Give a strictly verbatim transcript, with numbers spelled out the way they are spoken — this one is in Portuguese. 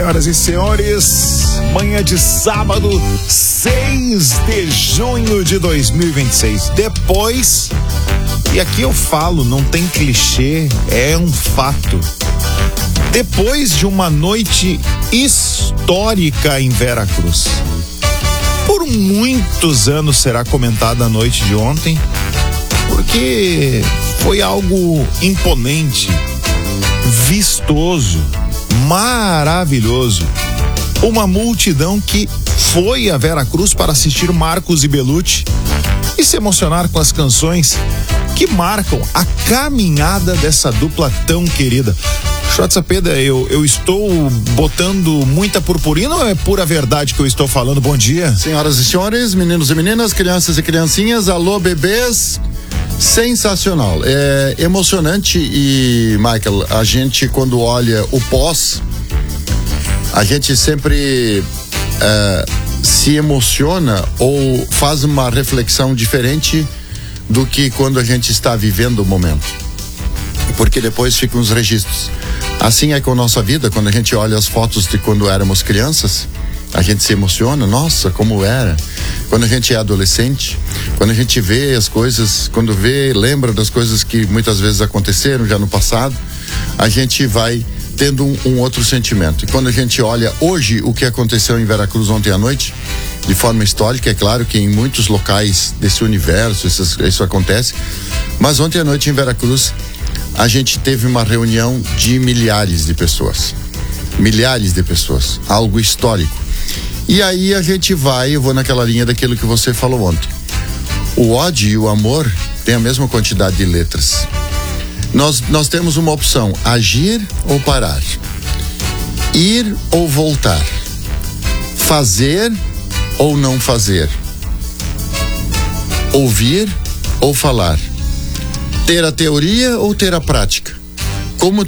Senhoras e senhores, manhã de sábado, seis de junho de dois mil e vinte e seis. Depois, e aqui eu falo, não tem clichê, é um fato. Depois de uma noite histórica em Veracruz, por muitos anos será comentada a noite de ontem, porque foi algo imponente, vistoso, maravilhoso. Uma multidão que foi a Veracruz para assistir Marcos e Belucci e se emocionar com as canções que marcam a caminhada dessa dupla tão querida. Schwarzapeda, eu, eu estou botando muita purpurina ou é pura verdade que eu estou falando? Bom dia. Senhoras e senhores, meninos e meninas, crianças e criancinhas, alô bebês, sensacional, é emocionante. E Michael, a gente quando olha o pós, a gente sempre é, se emociona ou faz uma reflexão diferente do que quando a gente está vivendo o momento, porque depois ficam os registros. Assim é com a nossa vida, quando a gente olha as fotos de quando éramos crianças, a gente se emociona, nossa, como era. Quando a gente é adolescente, quando a gente vê as coisas, quando vê, lembra das coisas que muitas vezes aconteceram já no passado, a gente vai tendo um, um outro sentimento. E quando a gente olha hoje o que aconteceu em Veracruz ontem à noite, de forma histórica, é claro que em muitos locais desse universo isso, isso acontece, mas ontem à noite em Veracruz a gente teve uma reunião de milhares de pessoas, milhares de pessoas, algo histórico. E aí a gente vai, eu vou naquela linha daquilo que você falou ontem. O ódio e o amor têm a mesma quantidade de letras. Nós, nós temos uma opção: agir ou parar, ir ou voltar, fazer ou não fazer, ouvir ou falar, ter a teoria ou ter a prática. Como